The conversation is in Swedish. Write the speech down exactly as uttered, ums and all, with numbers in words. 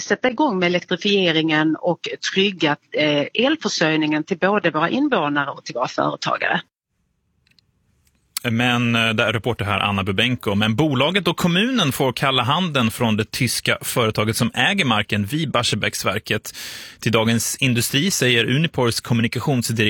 sätta igång med elektrifieringen och trygga eh, elförsörjningen till både våra invånare och till våra företagare. Men där är reporter här Anna Bubenko. Men bolaget och kommunen får kalla handen från det tyska företaget som äger marken vid Barsebäcksverket. Till Dagens Industri säger Unipors kommunikationsdirektör